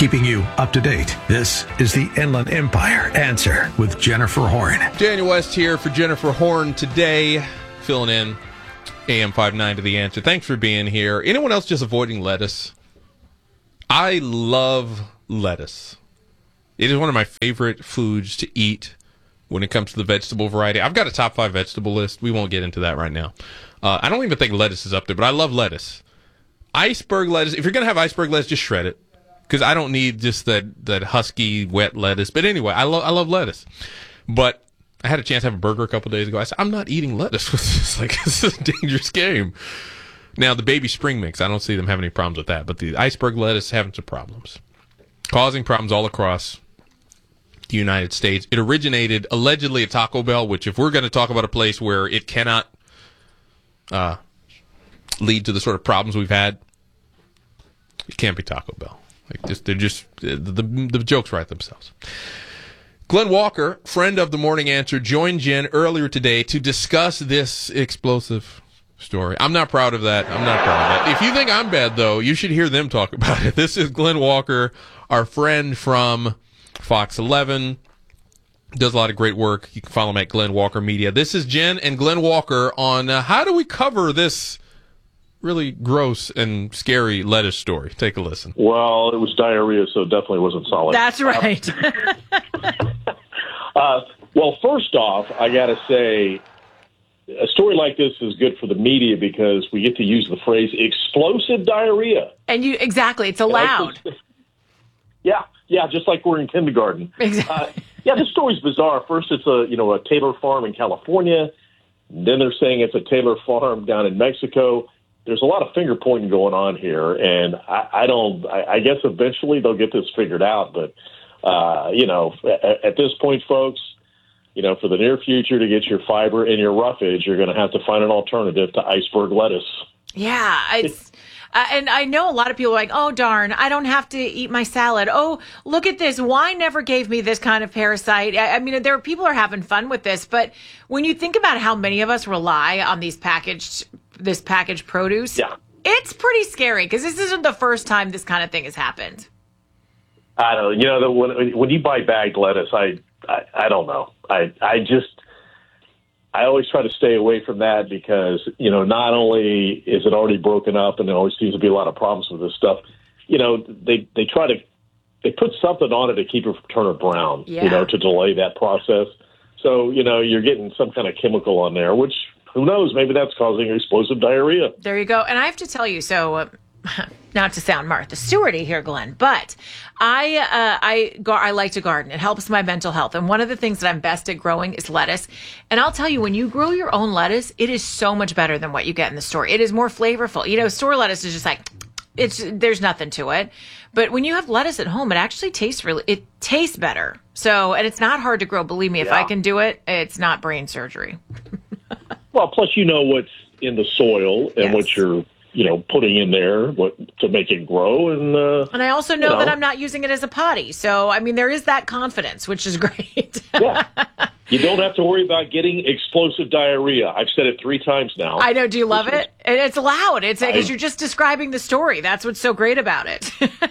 keeping you up to date. This is the Inland Empire Answer with Jennifer Horn. Daniel West here for Jennifer Horn today, filling in AM 59 to The Answer. Thanks for being here. Anyone else just avoiding lettuce? I love lettuce. It is one of my favorite foods to eat when it comes to the vegetable variety. I've got a top 5 vegetable list. We won't get into that right now. I don't even think lettuce is up there, but I love lettuce. Iceberg lettuce. If you're going to have iceberg lettuce, just shred it, because I don't need just that husky, wet lettuce. But anyway, I love lettuce. But I had a chance to have a burger a couple days ago. I said, I'm not eating lettuce. This is a dangerous game. Now, the baby spring mix, I don't see them having any problems with that. But the iceberg lettuce having some problems. Causing problems all across the United States. It originated allegedly at Taco Bell, which if we're going to talk about a place where it cannot lead to the sort of problems we've had, it can't be Taco Bell. The jokes write themselves. Glenn Walker, friend of the Morning Answer, joined Jen earlier today to discuss this explosive story. I'm not proud of that. If you think I'm bad, though, you should hear them talk about it. This is Glenn Walker, our friend from Fox 11. Does a lot of great work. You can follow him at Glenn Walker Media. This is Jen and Glenn Walker on how do we cover this really gross and scary lettuce story. Take a listen. Well, it was diarrhea, so it definitely wasn't solid. That's right. Well, first off, I got to say, a story like this is good for the media because we get to use the phrase explosive diarrhea. And exactly, it's allowed. Yeah, just like we're in kindergarten. Exactly. This story's bizarre. First, it's a Taylor farm in California. Then they're saying it's a Taylor farm down in Mexico. There's a lot of finger pointing going on here, and I guess eventually they'll get this figured out. But at this point, folks, for the near future, to get your fiber and your roughage, you're going to have to find an alternative to iceberg lettuce. Yeah, it's and I know a lot of people are like, oh, darn, I don't have to eat my salad. Oh, look at this. Wine never gave me this kind of parasite. I mean, people are having fun with this. But when you think about how many of us rely on this packaged produce, it's pretty scary because this isn't the first time this kind of thing has happened. I don't know. When you buy bagged lettuce, I don't know. I always try to stay away from that because, not only is it already broken up and there always seems to be a lot of problems with this stuff, they put something on it to keep it from turning brown, to delay that process. So, you're getting some kind of chemical on there, which, who knows, maybe that's causing explosive diarrhea. There you go. And I have to tell you, so not to sound Martha Stewarty here, Glenn, but I like to garden. It helps my mental health. And one of the things that I'm best at growing is lettuce. And I'll tell you, when you grow your own lettuce, it is so much better than what you get in the store. It is more flavorful. Store lettuce is just like, there's nothing to it. But when you have lettuce at home, it actually tastes better. So, and it's not hard to grow. Believe me, if I can do it, it's not brain surgery. Well, plus what's in the soil and what you're putting in there to make it grow. And I also know that I'm not using it as a potty. So, I mean, there is that confidence, which is great. Yeah. You don't have to worry about getting explosive diarrhea. I've said it 3 times now. I know. Do you love it? And it's loud. It's because you're just describing the story. That's what's so great about it.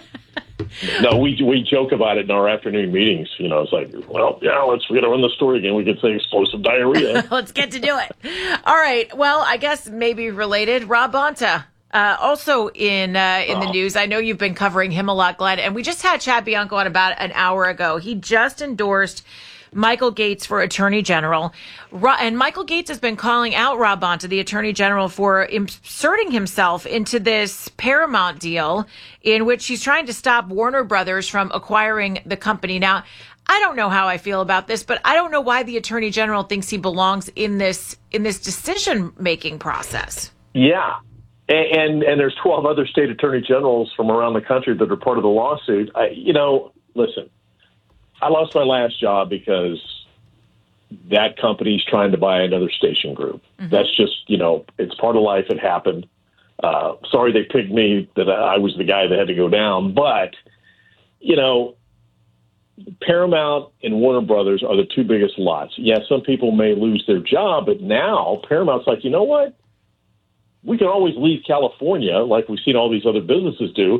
No, we joke about it in our afternoon meetings. It's like, we're going to run the story again. We could say explosive diarrhea. Let's get to do it. All right. Well, I guess maybe related. Rob Bonta. Also in the news, I know you've been covering him a lot, Glenn, and we just had Chad Bianco on about an hour ago. He just endorsed Michael Gaetz for Attorney General. And Michael Gaetz has been calling out Rob Bonta, the Attorney General, for inserting himself into this Paramount deal in which he's trying to stop Warner Brothers from acquiring the company. Now, I don't know how I feel about this, but I don't know why the Attorney General thinks he belongs in this decision-making process. Yeah. And there's 12 other state attorney generals from around the country that are part of the lawsuit. Listen, I lost my last job because that company's trying to buy another station group. Mm-hmm. That's just, it's part of life. It happened. Sorry they picked me, that I was the guy that had to go down. But, Paramount and Warner Brothers are the 2 biggest lots. Yeah, some people may lose their job, but now Paramount's like, you know what? We can always leave California like we've seen all these other businesses do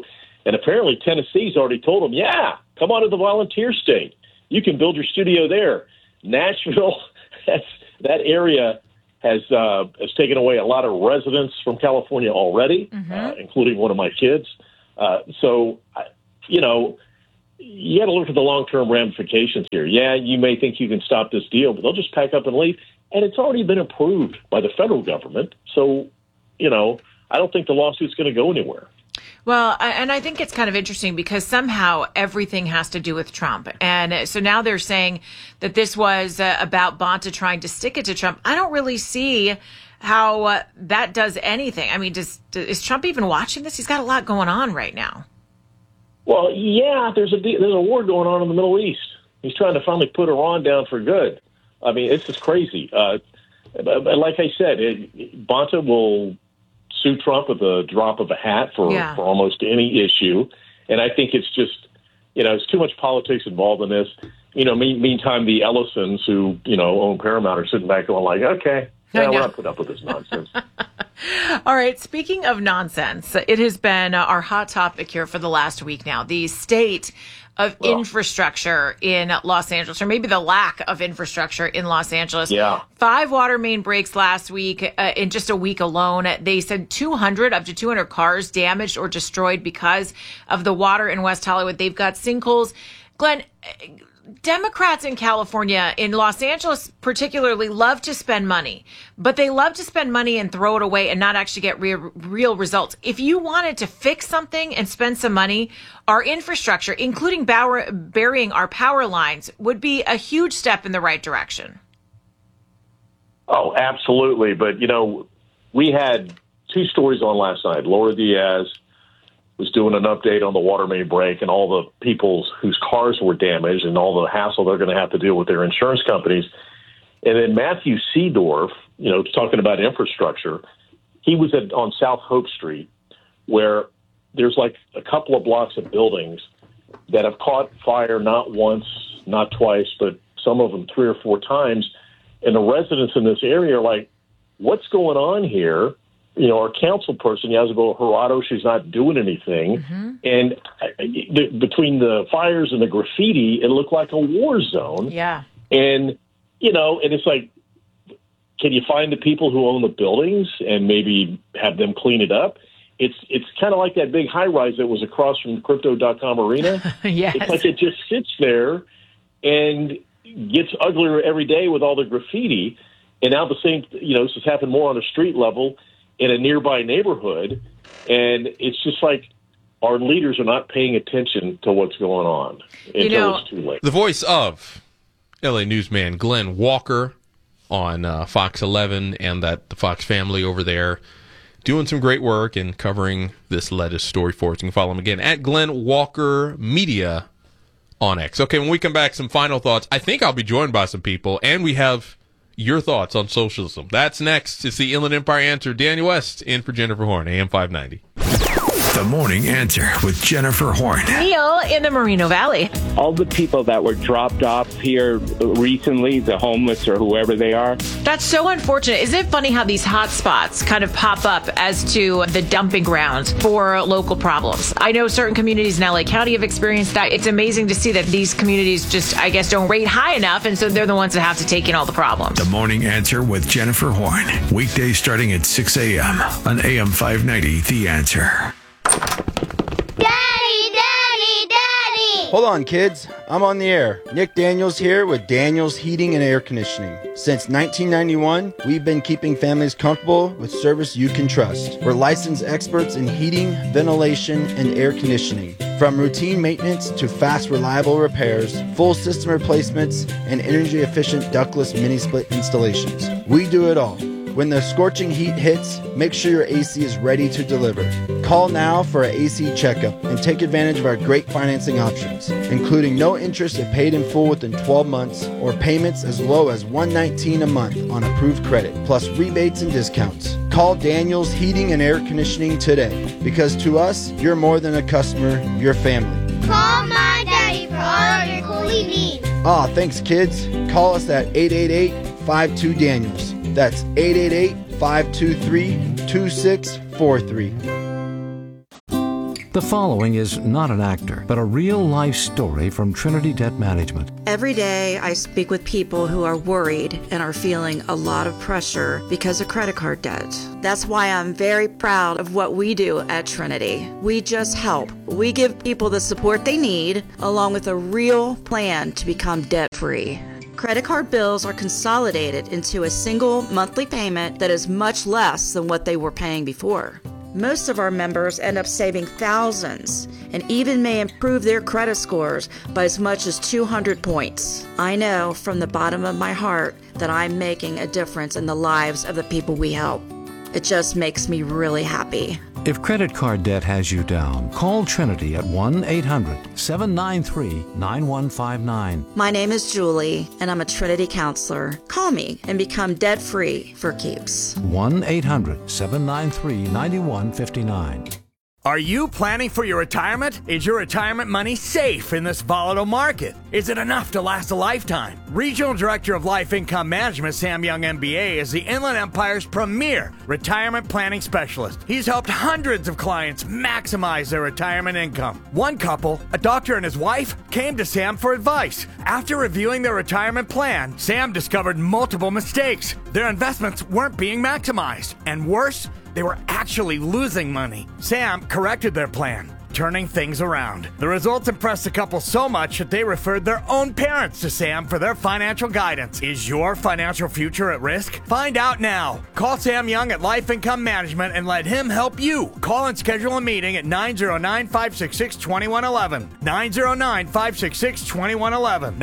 And apparently Tennessee's already told them, yeah, come on to the volunteer state. You can build your studio there. Nashville, that area has taken away a lot of residents from California already, including one of my kids. So, you know, you got to look at the long-term ramifications here. Yeah, you may think you can stop this deal, but they'll just pack up and leave. And it's already been approved by the federal government. So, you know, I don't think the lawsuit's going to go anywhere. Well, and I think it's kind of interesting because somehow everything has to do with Trump. And so now they're saying that this was about Bonta trying to stick it to Trump. I don't really see how that does anything. I mean, is Trump even watching this? He's got a lot going on right now. Well, yeah, there's a war going on in the Middle East. He's trying to finally put Iran down for good. I mean, it's just crazy. Like I said, Bonta will sue Trump with a drop of a hat for almost any issue. And I think it's just, you know, there's too much politics involved in this. You know, meantime, the Ellisons who, you know, own Paramount are sitting back going like, okay, we're not putting up with this nonsense. All right. Speaking of nonsense, it has been our hot topic here for the last week now. The state of infrastructure in Los Angeles, or maybe the lack of infrastructure in Los Angeles. Yeah. 5 water main breaks last week in just a week alone. They said up to 200 cars damaged or destroyed because of the water in West Hollywood. They've got sinkholes. Glenn, Democrats in California, in Los Angeles particularly, love to spend money, but they love to spend money and throw it away and not actually get real results. If you wanted to fix something and spend some money, our infrastructure, including burying our power lines, would be a huge step in the right direction. Oh, absolutely. But, you know, we had 2 stories on last night. Laura Diaz was doing an update on the water main break and all the people whose cars were damaged and all the hassle they're going to have to deal with their insurance companies. And then Matthew Seedorf, you know, talking about infrastructure, he was on South Hope Street, where there's like a couple of blocks of buildings that have caught fire not once, not twice, but some of them 3 or 4 times. And the residents in this area are like, what's going on here? You know, our council person, Yazabel Jurado, she's not doing anything. And between the fires and the graffiti, it looked like a war zone. Yeah. And, you know, and it's like, can you find the people who own the buildings and maybe have them clean it up? It's kind of like that big high-rise that was across from Crypto.com Arena. Yes. It's like it just sits there and gets uglier every day with all the graffiti. And now the same, you know, this has happened more on a street level in a nearby neighborhood, and it's just like our leaders are not paying attention to what's going on until it's too late. The voice of LA newsman Glenn Walker on Fox 11 and the Fox family over there doing some great work and covering this lettuce story for us. You can follow him again at Glenn Walker Media on X. Okay, when we come back, some final thoughts. I think I'll be joined by some people, and we have your thoughts on socialism. That's next. It's the Inland Empire Answer. Daniel West in for Jennifer Horn, AM 590. The Morning Answer with Jennifer Horn. Neil in the Moreno Valley. All the people that were dropped off here recently, the homeless or whoever they are. That's so unfortunate. Isn't it funny how these hot spots kind of pop up as to the dumping grounds for local problems? I know certain communities in LA County have experienced that. It's amazing to see that these communities just, I guess, don't rate high enough, and so they're the ones that have to take in all the problems. The Morning Answer with Jennifer Horn. Weekdays starting at 6 a.m. on AM 590, The Answer. Hold on, kids. I'm on the air. Nick Daniels here with Daniels Heating and Air Conditioning. Since 1991, we've been keeping families comfortable with service you can trust. We're licensed experts in heating, ventilation, and air conditioning. From routine maintenance to fast, reliable repairs, full system replacements, and energy-efficient ductless mini-split installations. We do it all. When the scorching heat hits, make sure your AC is ready to deliver. Call now for an AC checkup and take advantage of our great financing options, including no interest if paid in full within 12 months or payments as low as $119 a month on approved credit, plus rebates and discounts. Call Daniels Heating and Air Conditioning today, because to us, you're more than a customer, you're family. Call my daddy for all of your cooling needs. Thanks, kids. Call us at 888-52-DANIELS. That's 888-523-2643. The following is not an actor, but a real-life story from Trinity Debt Management. Every day I speak with people who are worried and are feeling a lot of pressure because of credit card debt. That's why I'm very proud of what we do at Trinity. We just help. We give people the support they need, along with a real plan to become debt-free. Credit card bills are consolidated into a single monthly payment that is much less than what they were paying before. Most of our members end up saving thousands and even may improve their credit scores by as much as 200 points. I know from the bottom of my heart that I'm making a difference in the lives of the people we help. It just makes me really happy. If credit card debt has you down, call Trinity at 1-800-793-9159. My name is Julie, and I'm a Trinity counselor. Call me and become debt-free for keeps. 1-800-793-9159. Are you planning for your retirement? Is your retirement money safe in this volatile market? Is it enough to last a lifetime? Regional Director of Life Income Management, Sam Young, MBA, is the Inland Empire's premier retirement planning specialist. He's helped hundreds of clients maximize their retirement income. One couple, a doctor and his wife, came to Sam for advice. After reviewing their retirement plan, Sam discovered multiple mistakes. Their investments weren't being maximized, and worse, they were actually losing money. Sam corrected their plan, turning things around. The results impressed the couple so much that they referred their own parents to Sam for their financial guidance. Is your financial future at risk? Find out now. Call Sam Young at Life Income Management and let him help you. Call and schedule a meeting at 909-566-2111. 909-566-2111.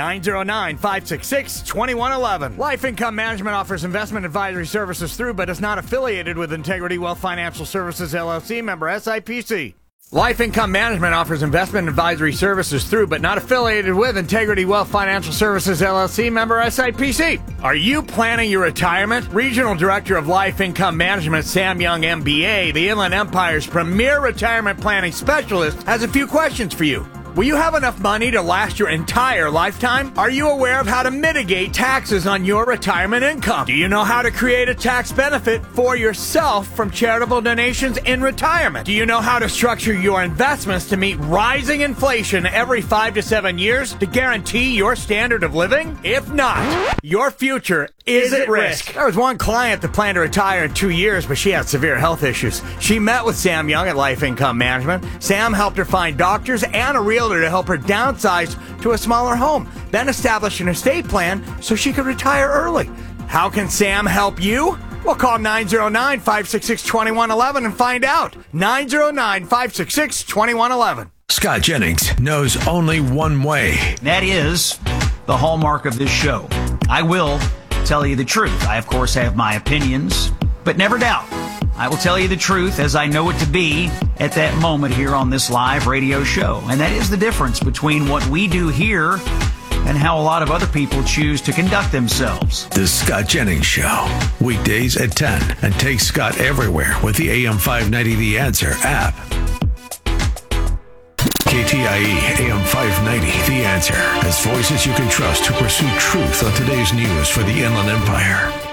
909-566-2111. Life Income Management offers investment advisory services through, but is not affiliated with Integrity Wealth Financial Services, LLC, member SIPC. Life Income Management offers investment advisory services through, but not affiliated with Integrity Wealth Financial Services, LLC, member SIPC. Are you planning your retirement? Regional Director of Life Income Management, Sam Young, MBA, the Inland Empire's premier retirement planning specialist, has a few questions for you. Will you have enough money to last your entire lifetime? Are you aware of how to mitigate taxes on your retirement income? Do you know how to create a tax benefit for yourself from charitable donations in retirement? Do you know how to structure your investments to meet rising inflation every 5 to 7 years to guarantee your standard of living? If not, your future is at risk. There was one client that planned to retire in 2 years, but she had severe health issues. She met with Sam Young at Life Income Management. Sam helped her find doctors and a realtor to help her downsize to a smaller home, then establish an estate plan so she could retire early. How can Sam help you? Well, call 909-566-2111 and find out. 909-566-2111. Scott Jennings knows only one way. That is the hallmark of this show. I will tell you the truth. I, of course, have my opinions, but never doubt. I will tell you the truth as I know it to be at that moment here on this live radio show. And that is the difference between what we do here and how a lot of other people choose to conduct themselves. The Scott Jennings Show. Weekdays at 10. And take Scott everywhere with the AM 590 The Answer app. KTIE AM 590 The Answer. As voices you can trust to pursue truth on today's news for the Inland Empire.